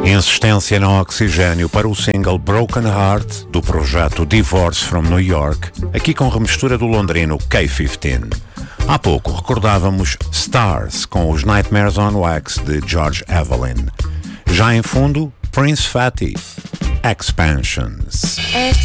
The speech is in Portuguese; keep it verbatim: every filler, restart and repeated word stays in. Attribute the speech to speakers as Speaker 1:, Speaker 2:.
Speaker 1: Insistência no oxigênio para o single Broken Heart do projeto Divorce from New York, aqui com remistura do londrino K quinze. Há pouco recordávamos Stars com os Nightmares on Wax de George Evelyn. Já em fundo, Prince Fatty, Expansions.